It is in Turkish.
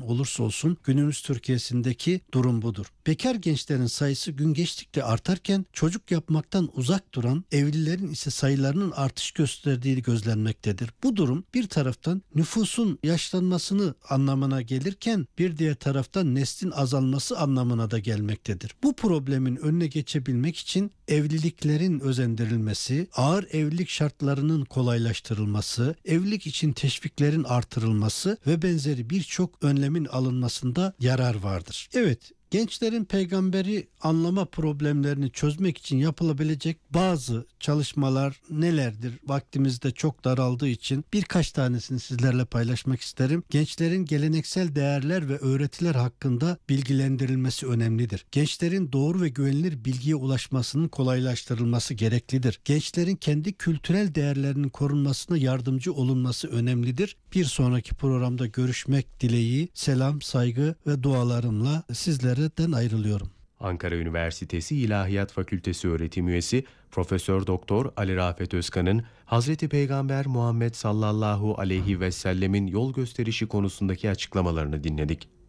olursa olsun günümüz Türkiye'sindeki durum budur. Bekar gençlerin sayısı gün geçtikçe artarken çocuk yapmaktan uzak duran evlilerin ise sayılarının artış gösterdiği gözlenmektedir. Bu durum bir taraftan nüfusun yaşlanmasını anlamına gelirken bir diğer taraftan neslin azalması anlamına da gelmektedir. Bu problemin önüne geçebilmek için evliliklerin özendirilmesi, ağır evlilik şartlarının kolaylaştırılması, evlilik için teşviklerin artırılması ve benzeri birçok önlemin alınmasında yarar vardır. Evet, gençlerin peygamberi anlama problemlerini çözmek için yapılabilecek bazı çalışmalar nelerdir? Vaktimiz de çok daraldığı için birkaç tanesini sizlerle paylaşmak isterim. Gençlerin geleneksel değerler ve öğretiler hakkında bilgilendirilmesi önemlidir. Gençlerin doğru ve güvenilir bilgiye ulaşmasının kolaylaştırılması gereklidir. Gençlerin kendi kültürel değerlerinin korunmasına yardımcı olunması önemlidir. Bir sonraki programda görüşmek dileği, selam, saygı ve dualarımla sizlerden ayrılıyorum. Ankara Üniversitesi İlahiyat Fakültesi öğretim üyesi Profesör Doktor Ali Rafet Özkan'ın Hazreti Peygamber Muhammed sallallahu aleyhi ve sellemin yol gösterişi konusundaki açıklamalarını dinledik.